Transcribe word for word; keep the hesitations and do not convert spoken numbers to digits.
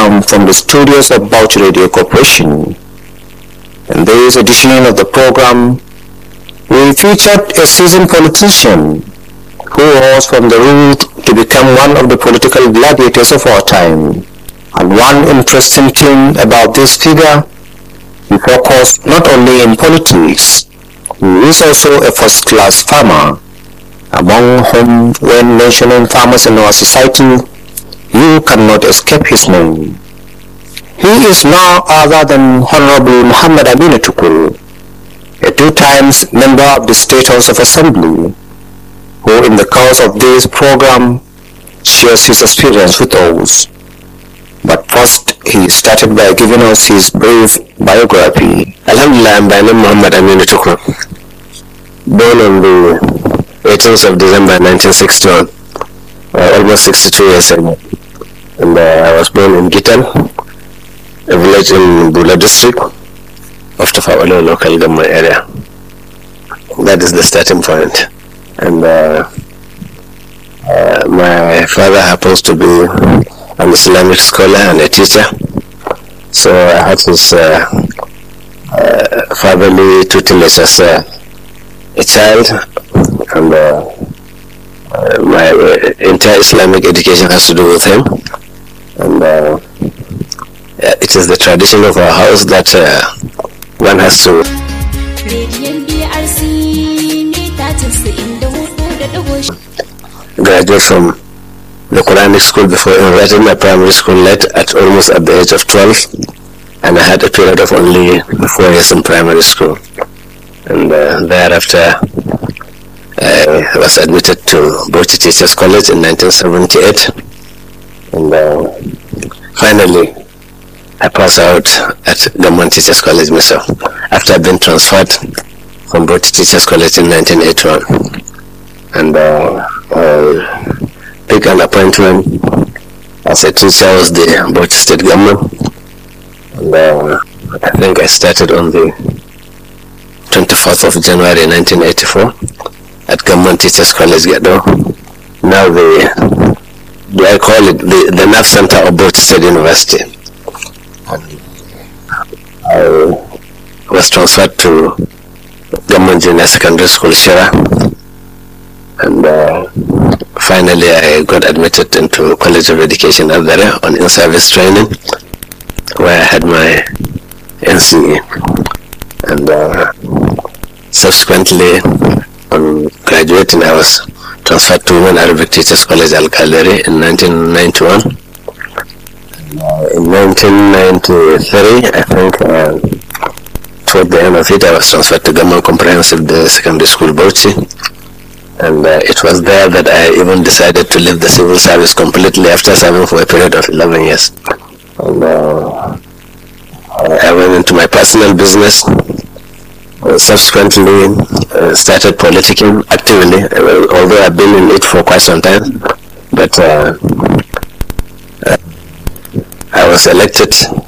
program from the studios of Bauchi Radio Corporation. In this edition of the program, we featured a seasoned politician who was from the route to become one of the political gladiators of our time. And one interesting thing about this figure, he focused not only in politics, he is also a first-class farmer, among whom, when mentioning farmers in our society, you cannot escape his name. He is no other than Honorable Muhammad Aminu Tukur, a two times member of the State House of Assembly, who in the course of this program shares his experience with us. But first, he started by giving us his brief biography. Alhamdulillah, I'm by name Muhammad Aminu Tukur. Born on the eighteenth of December nineteen sixty-one, uh, almost sixty-two years ago. And uh, I was born in Gitan, a village in Bula district of Tafawalo local government area. That is the starting point. And uh, uh, my father happens to be an Islamic scholar and a teacher. So I had his uh, uh, fatherly tutelage as a, a child, and uh, uh, my entire Islamic education has to do with him. And uh, it is the tradition of our house that uh, one has to graduate from the Quranic school before enrolling my primary school late at almost at the age of twelve, and I had a period of only four years in primary school. And uh, thereafter I was admitted to Bauchi Teachers College in nineteen seventy-eight, and uh, finally I passed out at Government Teachers College myself after I've been transferred from Bauchi Teachers College in nineteen eighty-one. And uh, uh, pick an appointment as a teacher was the Bauchi State Government. And uh, I think I started on the twenty-fourth of January nineteen eighty-four at Government Teachers College, Gado. Now the, do I call it the, the Nerve Center of Bauchi State University. And I was transferred to Government Junior Secondary School, Shira. And uh, finally I got admitted into College of Education Adare on in-service training, where I had my N C E. And uh, subsequently, on graduating, I was transferred to Women Arabic Teachers College, Al-Kaleri in nineteen ninety-one. Uh, in nineteen ninety-three, I think, uh, toward the end of it, I was transferred to Government Comprehensive Secondary School, Bauchi. And uh, it was there that I even decided to leave the civil service completely after serving for a period of eleven years. And uh, I went into my personal business, uh, subsequently uh, started politicking actively, uh, although I've been in it for quite some time. But uh, uh, I was elected